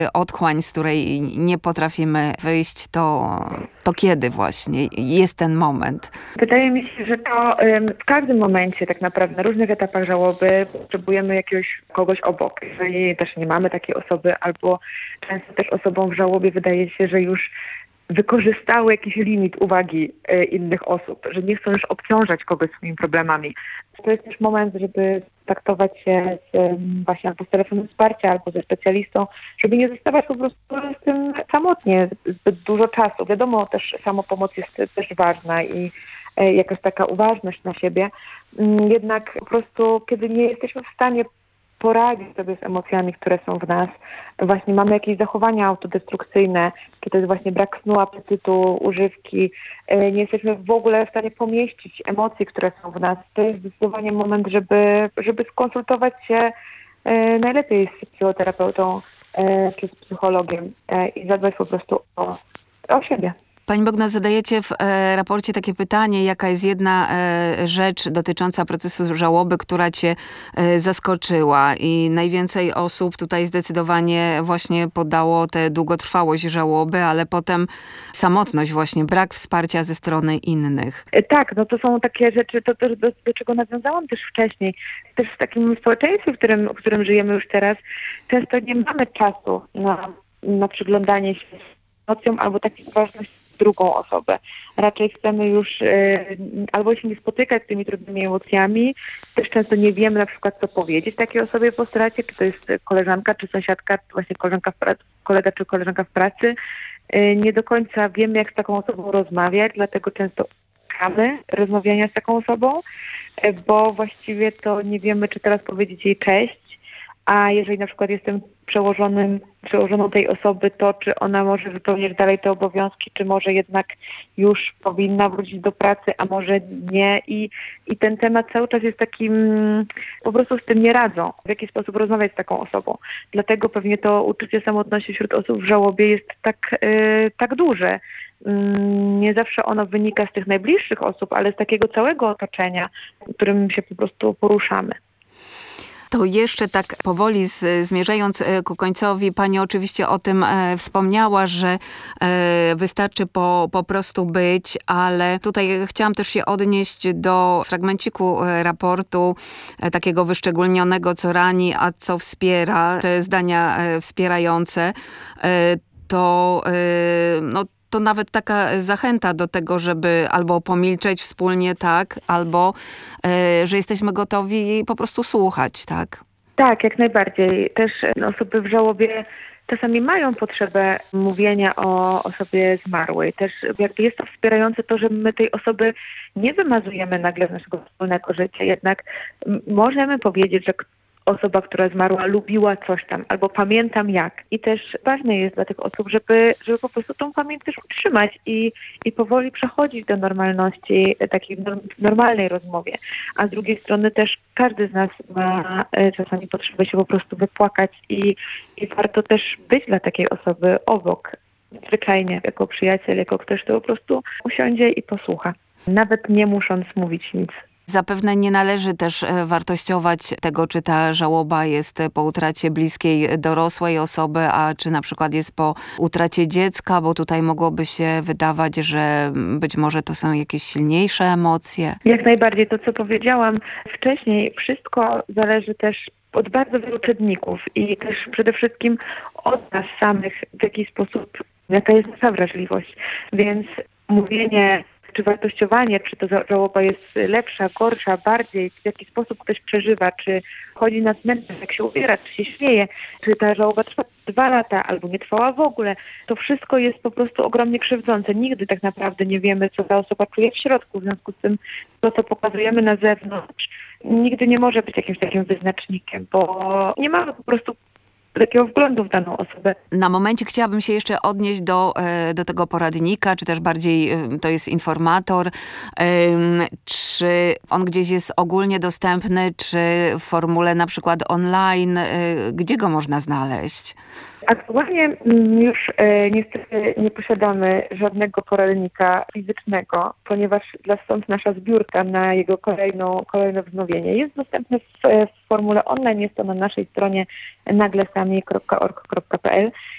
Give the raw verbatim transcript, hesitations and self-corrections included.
otchłań, z której nie potrafimy wyjść, to, to kiedy właśnie jest ten moment? Wydaje mi się, że to w każdym momencie tak naprawdę, na różnych etapach żałoby potrzebujemy jakiegoś kogoś obok. Jeżeli też nie mamy takiej osoby, albo często też osobom w żałobie wydaje się, że już wykorzystały jakiś limit uwagi innych osób, że nie chcą już obciążać kogoś swoimi problemami. To jest też moment, żeby kontaktować się z, właśnie albo z telefonem wsparcia, albo ze specjalistą, żeby nie zostawać po prostu z tym samotnie zbyt dużo czasu. Wiadomo, też samopomoc jest też ważna i jakaś taka uważność na siebie. Jednak po prostu, kiedy nie jesteśmy w stanie poradzić sobie z emocjami, które są w nas, właśnie mamy jakieś zachowania autodestrukcyjne, czy to jest właśnie brak snu, apetytu, używki, nie jesteśmy w ogóle w stanie pomieścić emocji, które są w nas, to jest zdecydowanie moment, żeby, żeby skonsultować się najlepiej z psychoterapeutą czy z psychologiem i zadbać po prostu o, o siebie. Pani Bogno, zadajecie w e, raporcie takie pytanie, jaka jest jedna e, rzecz dotycząca procesu żałoby, która cię e, zaskoczyła, i najwięcej osób tutaj zdecydowanie właśnie podało tę długotrwałość żałoby, ale potem samotność właśnie, brak wsparcia ze strony innych. Tak, no to są takie rzeczy, to, to do, do czego nawiązałam też wcześniej. Też w takim społeczeństwie, w którym, w którym żyjemy już teraz, często nie mamy czasu na, na przyglądanie się emocjom albo takiej ważności drugą osobę. Raczej chcemy już y, albo się nie spotykać z tymi trudnymi emocjami, też często nie wiemy na przykład co powiedzieć takiej osobie po stracie, czy to jest koleżanka, czy sąsiadka, czy właśnie koleżanka w pracy, kolega czy koleżanka w pracy. Y, nie do końca wiemy, jak z taką osobą rozmawiać, dlatego często unikamy rozmawiania z taką osobą, y, bo właściwie to nie wiemy, czy teraz powiedzieć jej cześć, a jeżeli na przykład jestem przełożonym, przełożoną tej osoby, to czy ona może wypełniać dalej te obowiązki, czy może jednak już powinna wrócić do pracy, a może nie. I, i ten temat cały czas jest takim, po prostu z tym nie radzą, w jaki sposób rozmawiać z taką osobą. Dlatego pewnie to uczucie samotności wśród osób w żałobie jest tak, yy, tak duże. Nie zawsze ono wynika z tych najbliższych osób, ale z takiego całego otoczenia, w którym się po prostu poruszamy. To jeszcze tak powoli z, zmierzając ku końcowi, pani oczywiście o tym e, wspomniała, że e, wystarczy po, po prostu być, ale tutaj chciałam też się odnieść do fragmenciku raportu e, takiego wyszczególnionego, co rani, a co wspiera, te zdania e, wspierające, e, to e, no to nawet taka zachęta do tego, żeby albo pomilczeć wspólnie, tak, albo y, że jesteśmy gotowi po prostu słuchać, tak? Tak, jak najbardziej. Też osoby w żałobie czasami mają potrzebę mówienia o osobie zmarłej. Też jakby jest to wspierające to, że my tej osoby nie wymazujemy nagle z naszego wspólnego życia, jednak możemy powiedzieć, że osoba, która zmarła, lubiła coś tam, albo pamiętam jak. I też ważne jest dla tych osób, żeby, żeby po prostu tą pamięć też utrzymać i, i powoli przechodzić do normalności, takiej normalnej rozmowie. A z drugiej strony też każdy z nas ma czasami potrzebę się po prostu wypłakać i, i warto też być dla takiej osoby obok. Zwyczajnie, jako przyjaciel, jako ktoś, kto po prostu usiądzie i posłucha. Nawet nie musząc mówić nic. Zapewne nie należy też wartościować tego, czy ta żałoba jest po utracie bliskiej dorosłej osoby, a czy na przykład jest po utracie dziecka, bo tutaj mogłoby się wydawać, że być może to są jakieś silniejsze emocje. Jak najbardziej to, co powiedziałam wcześniej, wszystko zależy też od bardzo wielu czynników i też przede wszystkim od nas samych, w jaki sposób, jaka jest nasza wrażliwość. Więc mówienie czy wartościowanie, czy to żałoba jest lepsza, gorsza, bardziej, w jaki sposób ktoś przeżywa, czy chodzi na cmentarz, jak się ubiera, czy się śmieje, czy ta żałoba trwa dwa lata albo nie trwała w ogóle. To wszystko jest po prostu ogromnie krzywdzące. Nigdy tak naprawdę nie wiemy, co ta osoba czuje w środku. W związku z tym to, co pokazujemy na zewnątrz, nigdy nie może być jakimś takim wyznacznikiem, bo nie mamy po prostu takiego wglądu w daną osobę. Na momencie chciałabym się jeszcze odnieść do, do tego poradnika, czy też bardziej to jest informator. Czy on gdzieś jest ogólnie dostępny, czy w formule na przykład online? Gdzie go można znaleźć? Aktualnie już e, niestety nie posiadamy żadnego poradnika fizycznego, ponieważ dla stąd nasza zbiórka na jego kolejną, kolejne wznowienie jest dostępne w, formule online, jest to na naszej stronie naglesami kropka org kropka p l